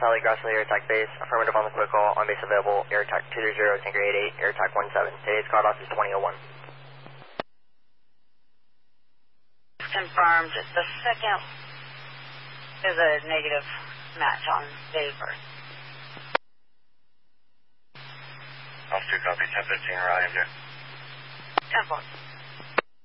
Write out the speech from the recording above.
Sally Grassley, Air Attack Base. Affirmative on the quick call. On base available. Air Attack 230, Tanker 88, Air Attack 17. Today's cutoff is 2001. Confirmed. The second is a negative match on day first. Off 2 copy, 1015, right, 10-4.